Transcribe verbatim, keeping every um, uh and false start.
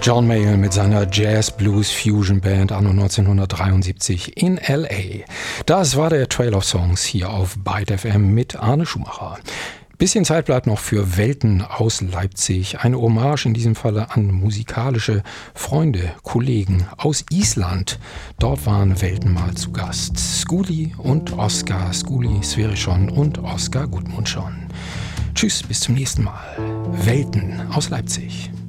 John Mayall mit seiner Jazz-Blues-Fusion-Band anno neunzehnhundertdreiundsiebzig in L A. Das war der Trail of Songs hier auf Byte F M mit Arne Schumacher. Bisschen Zeit bleibt noch für Welten aus Leipzig. Eine Hommage in diesem Falle an musikalische Freunde, Kollegen aus Island. Dort waren Welten mal zu Gast. Skuli und Oskar, Skuli Sverrisson und Oskar Gudmundsson. Tschüss, bis zum nächsten Mal. Welten aus Leipzig.